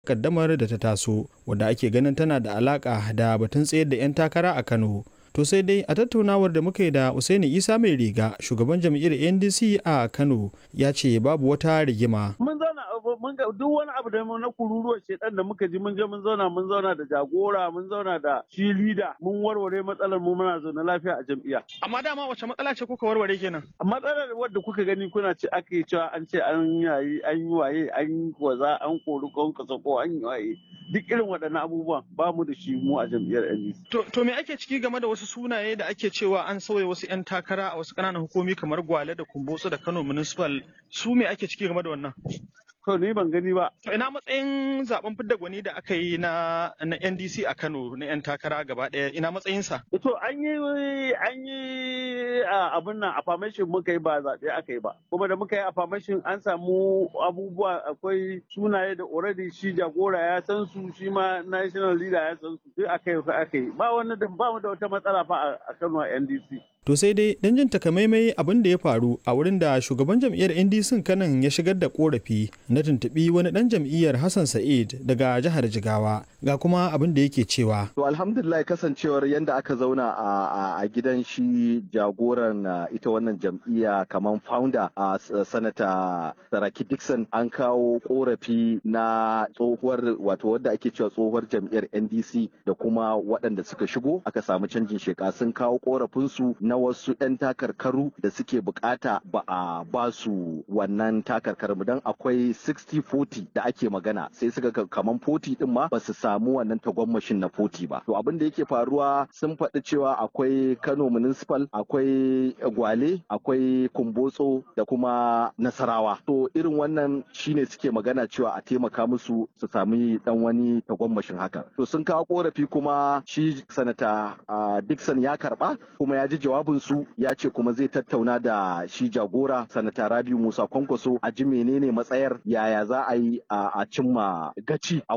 kaddamar da ta taso wadda ake ganin tana da alaka da batun tsayar da 'yan takara a Kano. To sai dai a tattaunawar da muka yi da Usaini Isa mai riga shugaban jam'iyyar NDC a Kano ya ce babu wata rigima. Mun zauna mun ga duk wani abu da na kururuwar shedan da muka ji mun je mun zauna da jagora mun zauna da shi leader mun warware matsalar mu muna zaune lafiya a jam'iyya. Amma dama wace matsala ce kuka warware kenan? Matsalar wadda kuka gani kuna ce ake cewa an ce an yayi an yi waye an yi waza an kori kasa ko an yi waye duk irin waɗannan abubuwan ba mu da shi mu a jam'iyyar NDC. To me ake ciki game da wasu sunaye da ake cewa an sauya wasu 'yan takara a wasu ƙananan hukumi kamar Gwale da Kumbotso da Kano Municipal su me ake ciki game da wannan? To ni ban gani ba. To ina matsayin zaben fidda gwani da aka yi na NDC a Kano na 'yan takara gaba ɗaya ina matsayinsa? To an yi abin nan affirmation muka yi ba zaɓe aka yi ba. Kuma da muka yi affirmation an samu abubuwa akwai sunaye da already shi jagora ya san su shi ma national leader ya san su duk aka yi. Ba mu da wata matsala fa a Kano a NDC. To sai dai dan jin takamaimai abin da ya faru a wurin da shugaban jam'iyyar NDC kanan ya shigar da korafi na tuntuɓi wani dan jam'iyyar Hassan Sa'id daga jihar Jigawa ga kuma abin da yake cewa. To alhamdulillah kasancewar yanda aka zauna a gidan shi jagoran ita wannan jam'iyya kaman founder a sanata Saraki Dixon an kawo korafi na tsohuwar wato wadda ake cewa tsohuwar jam'iyyar NDC da kuma waɗanda suka shigo aka samu canjin sheka sun kawo korafinsu na wasu 'yan takarkaru da suke bukata ba a ba su wannan takarkaru don akwai 60-40 da ake magana sai suka kaman 40 din ma ba su samu wannan tagwammashin na 40 ba. To abin da yake faruwa sun faɗi cewa akwai Kano Municipal, akwai Gwale, akwai Kumbotso da kuma Nasarawa. To irin wannan shine suke magana cewa a taimaka musu su sami dan wani tagwammashin haka. To sun kawo korafi kuma shi sanata Dixon ya karba kuma ya ji jawabinsu ya ce kuma zai tattauna da shi jagora sanata Rabiu Musa Kwankwaso a ji menene matsayar yaya za a yi a cimma gaci